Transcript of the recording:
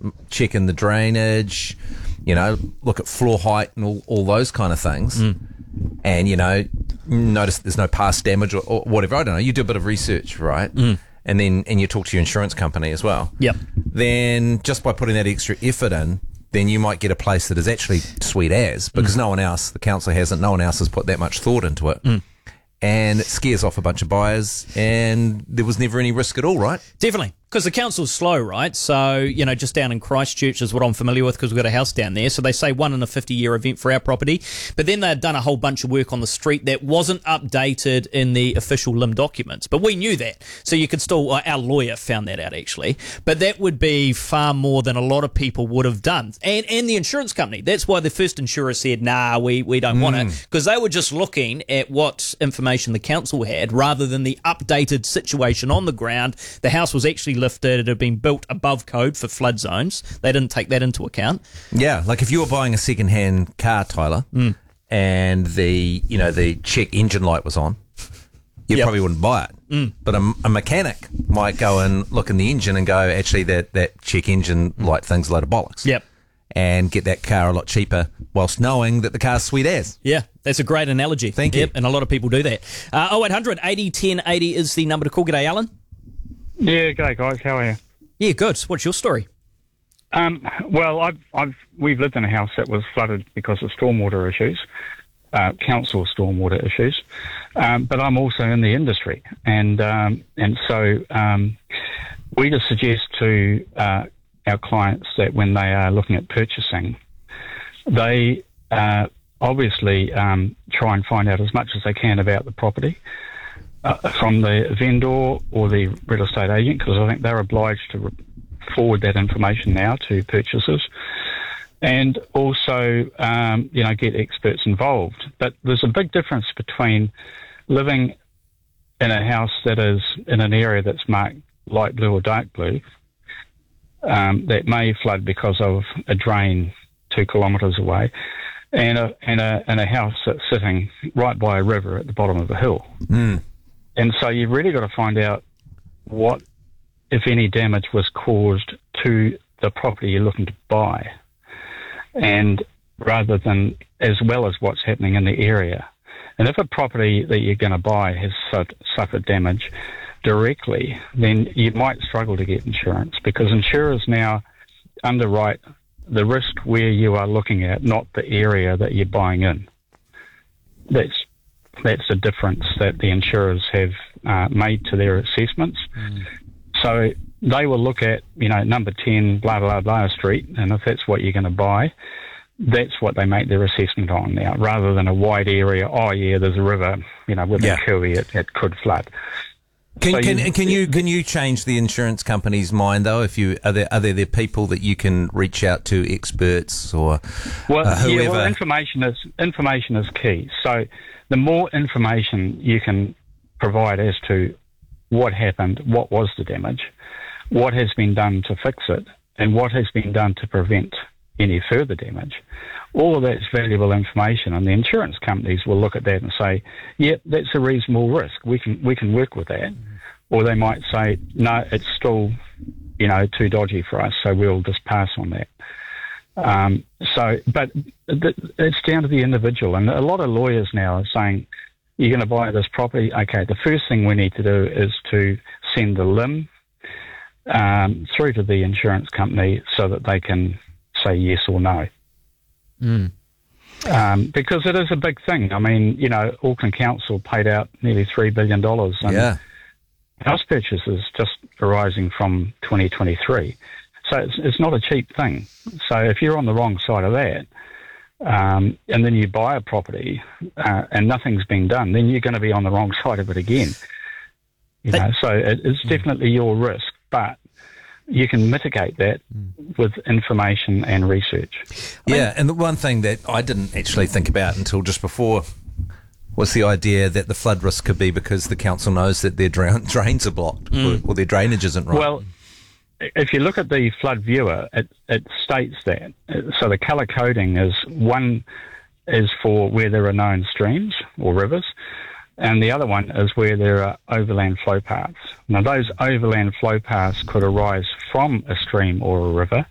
checking the drainage, look at floor height and all those kind of things. And, notice there's no past damage or whatever. I don't know. You do a bit of research, right? And you talk to your insurance company as well. Yep. Then just by putting that extra effort in, then you might get a place that is actually sweet as, because no one else has put that much thought into it. And it scares off a bunch of buyers, and there was never any risk at all, right? Definitely, because the council's slow, right? So, just down in Christchurch is what I'm familiar with, because we've got a house down there. So they say 1 in a 50-year event for our property. But then they'd done a whole bunch of work on the street that wasn't updated in the official LIM documents. But we knew that. So you could still, our lawyer found that out, actually. But that would be far more than a lot of people would have done. And the insurance company. That's why the first insurer said, nah, we don't want it. Because they were just looking at what information the council had rather than the updated situation on the ground. The house was actually lifted. It had been built above code for flood zones. They didn't take that into account. Yeah, like if you were buying a second-hand car, Tyler, and the check engine light was on, you probably wouldn't buy it. But a mechanic might go and look in the engine and go, actually, that check engine light thing's a load of bollocks. Yep. And get that car a lot cheaper whilst knowing that the car's sweet as. Yeah, that's a great analogy. Thank you. And a lot of people do that. 0800 80 10 80 is the number to call. G'day, Alan. Yeah, g'day guys. How are you? Yeah, good. What's your story? Well, we've lived in a house that was flooded because of stormwater issues, council stormwater issues. But I'm also in the industry, and so we just suggest to our clients that when they are looking at purchasing, they obviously try and find out as much as they can about the property from the vendor or the real estate agent, because I think they're obliged to forward that information now to purchasers, and also get experts involved. But there's a big difference between living in a house that is in an area that's marked light blue or dark blue, that may flood because of a drain 2 kilometres away, and a house that's sitting right by a river at the bottom of a hill. And so you've really got to find out what, if any, damage was caused to the property you're looking to buy, and rather than as well as what's happening in the area. And if a property that you're going to buy has suffered damage directly, then you might struggle to get insurance, because insurers now underwrite the risk where you are looking at, not the area that you're buying in. That's the difference that the insurers have made to their assessments. So they will look at, number 10, blah, blah, blah street, and if that's what you're going to buy, that's what they make their assessment on now, rather than a wide area. Oh yeah, there's a river, with a cooey, it could flood. Can you change the insurance company's mind though? Are there people that you can reach out to, experts or whoever? Yeah, well, information is key. So the more information you can provide as to what happened, what was the damage, what has been done to fix it, and what has been done to prevent any further damage, all of that's valuable information, and the insurance companies will look at that and say, yep, that's a reasonable risk, we can work with that. Or they might say, no, it's still too dodgy for us, so we'll just pass on that. But it's down to the individual, and a lot of lawyers now are saying, you're going to buy this property, okay, the first thing we need to do is to send the LIM through to the insurance company so that they can say yes or no. Because it is a big thing. I mean, Auckland Council paid out nearly $3 billion and house purchases just arising from 2023. So it's not a cheap thing. So if you're on the wrong side of that, and then you buy a property and nothing's been done, then you're going to be on the wrong side of it again. So it's definitely your risk, but you can mitigate that with information and research. And the one thing that I didn't actually think about until just before was the idea that the flood risk could be because the council knows that their drains are blocked or their drainage isn't right. Well, if you look at the flood viewer, it states that. So the colour coding is, one is for where there are known streams or rivers, and the other one is where there are overland flow paths. Now, those overland flow paths could arise from a stream or a river,